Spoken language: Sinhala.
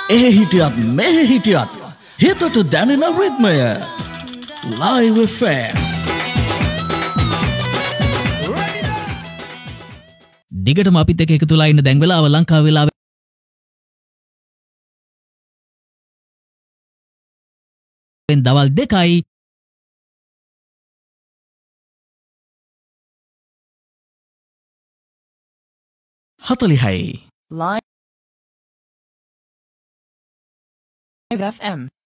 එහි හිටියත් මෙහි හිටියත් හිතට දැනෙන රිද්මය Live FM. දිගටම අපිත් එක්ක එකතු වෙලා ඉන්න දැන් වෙලාව ලංකාව වෙලාව දවල් 2යි 40යි Live FM.